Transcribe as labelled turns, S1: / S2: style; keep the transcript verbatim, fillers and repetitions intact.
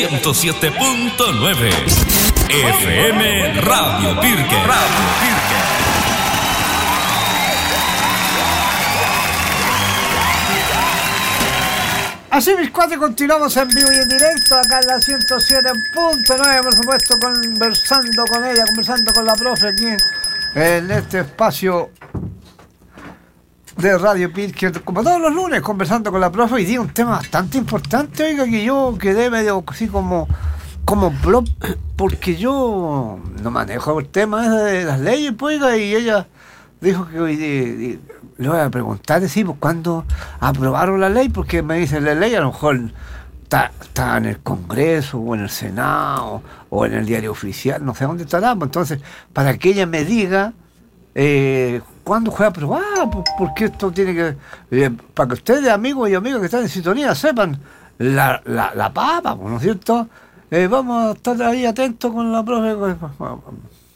S1: ciento siete punto nueve F M Radio Pirque. Radio Pirque.
S2: Así, mis cuates, continuamos en vivo y en directo acá en la ciento siete punto nueve, por supuesto, conversando con ella, conversando con la profe aquí en este espacio de Radio Pirque, como todos los lunes, conversando con la profe. Y di un tema bastante importante, oiga, que yo quedé medio así como como blog, porque yo no manejo el tema de las leyes, pues, oiga, y ella dijo que hoy le voy a preguntar, decimos, ¿cuándo aprobaron la ley? Porque me dicen, la ley a lo mejor está, está en el Congreso, o en el Senado, o en el diario oficial, no sé dónde estará. Entonces, para que ella me diga eh, cuándo fue aprobada, porque esto tiene que, eh, para que ustedes, amigos y amigas que están en sintonía, sepan la, la, la papa, ¿no es cierto? Eh, vamos a estar ahí atentos con la profe.